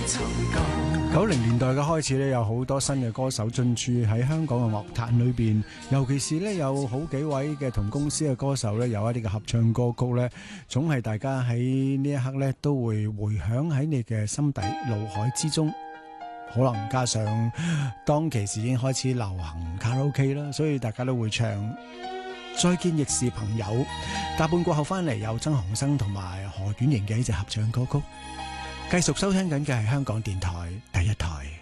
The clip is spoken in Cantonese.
90年代嘅開始咧，有好多新嘅歌手進駐喺香港嘅樂壇裏邊，尤其是咧有好幾位嘅同公司嘅歌手咧，有一啲嘅合唱歌曲咧，總係大家喺呢一刻咧都會回響喺你嘅心底腦海之中。可能加上當其時已經開始流行卡拉 OK 啦，所以大家都會唱再見亦是朋友。大半過後翻嚟有曾鴻生同埋何婉瑩嘅一隻合唱歌曲。繼續收聽緊嘅係香港電台第一台。